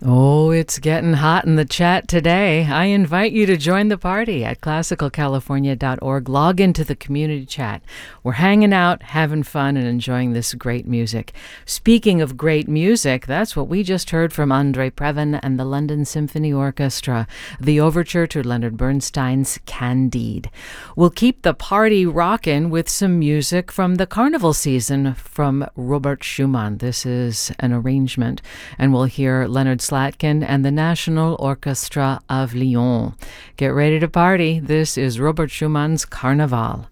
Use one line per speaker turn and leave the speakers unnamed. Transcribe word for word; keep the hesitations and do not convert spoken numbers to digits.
Oh, it's getting hot in the chat today. I invite you to join the party at classical california dot org. Log into the community chat. We're hanging out, having fun, and enjoying this great music. Speaking of great music, that's what we just heard from Andre Previn and the London Symphony Orchestra, the overture to Leonard Bernstein's Candide. We'll keep the party rocking with some music from the carnival season from Robert Schumann. This is an arrangement, and we'll hear Leonard Slatkin and the National Orchestra of Lyon. Get ready to party. This is Robert Schumann's Carnaval.